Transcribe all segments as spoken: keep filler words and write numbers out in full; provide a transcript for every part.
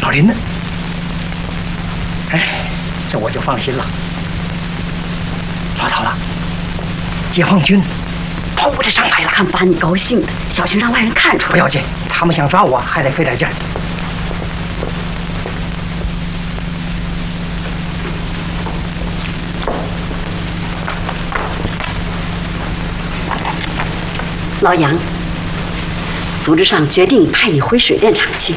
老林呢？哎，这我就放心了。老曹子，解放军跑着上来了， 看把你高兴的，小心让外人看出来。 不要紧，他们想抓我还得费点劲儿。 老杨，组织上决定派你回水电厂去。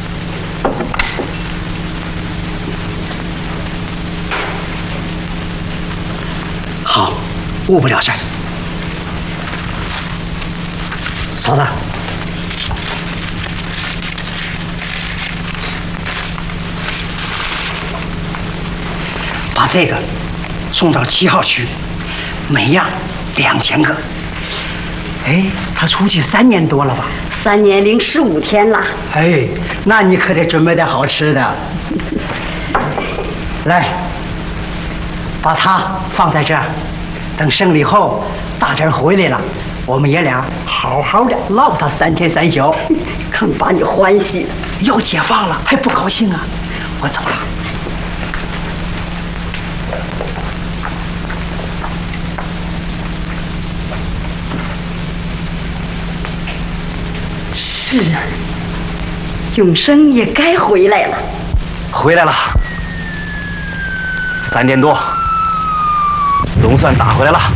好，误不了事儿。嫂子，把这个送到七号区，每样两千个。哎，他出去三年多了吧？ 三年零十五天了。 哎，那你可得准备点好吃的。来，把它放在这儿，等胜利后大珍回来了，我们爷俩好好的唠他三天三宿。 看把你欢喜的， 要解放了还不高兴啊？我走了。 是啊，永生也该回来了。 回来了，三点多，总算打回来了。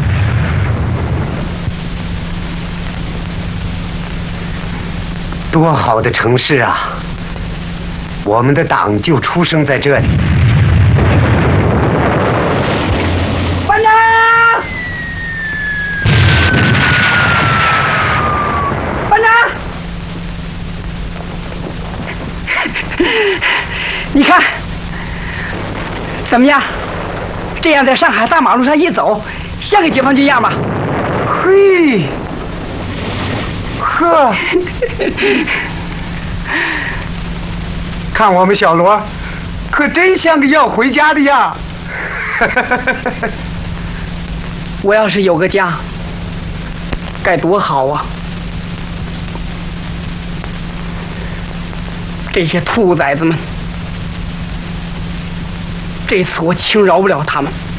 多好的城市啊！我们的党就出生在这里。 班长，班长，你看怎么样？这样在上海大马路上一走，像个解放军样吧？嘿，呵， 看我们小罗，可真像个要回家的样。 我要是有个家，该多好啊！这些兔崽子们，这次我轻饶不了他们。